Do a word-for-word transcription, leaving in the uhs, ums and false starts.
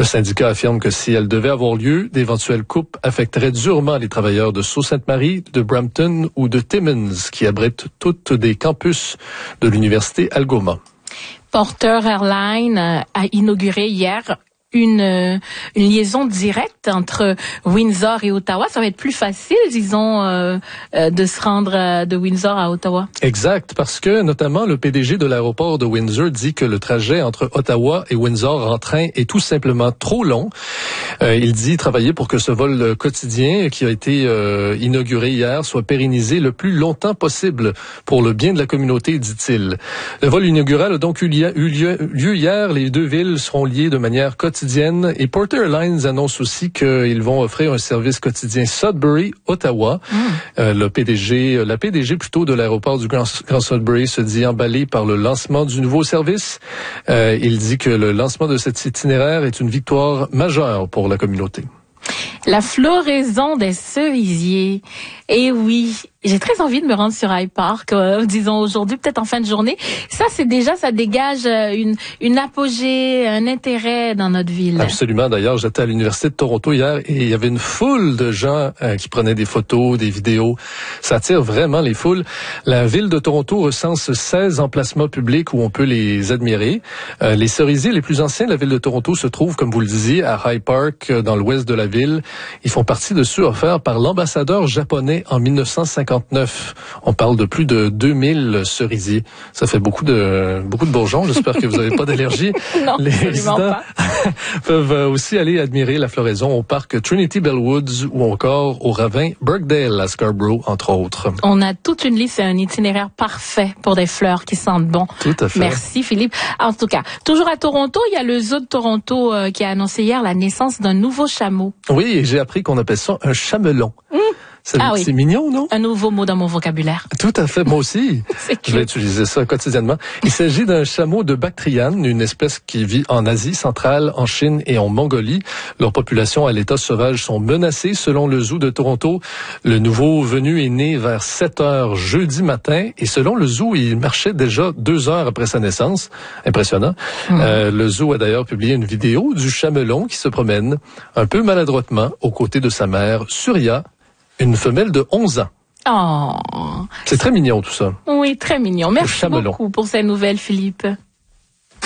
syndicat affirme que si elle devait avoir lieu, d'éventuelles coupes affecteraient durement les travailleurs de Sault-Sainte-Marie, de Brampton ou de Timmins, qui abritent toutes des campus de l'université Algoma. Porter Airlines a inauguré hier une, une liaison directe entre Windsor et Ottawa. Ça va être plus facile, disons, euh, euh, de se rendre euh, de Windsor à Ottawa. Exact, parce que notamment le P D G de l'aéroport de Windsor dit que le trajet entre Ottawa et Windsor en train est tout simplement trop long. Euh, il dit travailler pour que ce vol quotidien qui a été euh, inauguré hier soit pérennisé le plus longtemps possible pour le bien de la communauté, dit-il. Le vol inaugural a donc eu lieu, eu lieu, lieu hier. Les deux villes seront liées de manière quotidienne. Et Porter Airlines annonce aussi qu'ils vont offrir un service quotidien Sudbury-Ottawa. Mm. Euh, le P D G, la P D G plutôt de l'aéroport du Grand, Grand Sudbury se dit emballé par le lancement du nouveau service. Euh, il dit que le lancement de cet itinéraire est une victoire majeure pour la communauté. La floraison des cerisiers. Et oui, j'ai très envie de me rendre sur High Park, euh, disons aujourd'hui, peut-être en fin de journée. Ça, c'est déjà, ça dégage une, une apogée, un intérêt dans notre ville. Absolument. D'ailleurs, j'étais à l'Université de Toronto hier et il y avait une foule de gens euh, qui prenaient des photos, des vidéos. Ça attire vraiment les foules. La ville de Toronto recense seize emplacements publics où on peut les admirer. Euh, les cerisiers les plus anciens de la ville de Toronto se trouvent, comme vous le disiez, à High Park, dans l'ouest de la ville. Ils font partie de ceux offerts par l'ambassadeur japonais en dix-neuf cent cinquante-neuf. On parle de plus de deux mille cerisiers. Ça fait beaucoup de beaucoup de bourgeons. J'espère que vous n'avez pas d'allergie. Non, les résidents pas. peuvent aussi aller admirer la floraison au parc Trinity Bellwoods ou encore au ravin Birkdale à Scarborough, entre autres. On a toute une liste, c'est un itinéraire parfait pour des fleurs qui sentent bon. Tout à fait. Merci Philippe. En tout cas, toujours à Toronto, il y a le zoo de Toronto euh, qui a annoncé hier la naissance d'un nouveau chameau. Oui, et j'ai appris qu'on appelle ça un chamelon. Mmh. C'est, ah oui. C'est mignon, non? Un nouveau mot dans mon vocabulaire. Tout à fait, moi aussi. C'est Je vais utiliser ça quotidiennement. Il s'agit d'un chameau de Bactriane, une espèce qui vit en Asie centrale, en Chine et en Mongolie. Leurs populations à l'état sauvage sont menacées. Selon le zoo de Toronto, le nouveau venu est né vers sept heures jeudi matin. Et selon le zoo, il marchait déjà deux heures après sa naissance. Impressionnant. Mmh. Euh, le zoo a d'ailleurs publié une vidéo du chamelon qui se promène un peu maladroitement aux côtés de sa mère, Surya, une femelle de onze ans. Oh. C'est très mignon tout ça. Oui, très mignon. Merci beaucoup pour ces nouvelles, Philippe.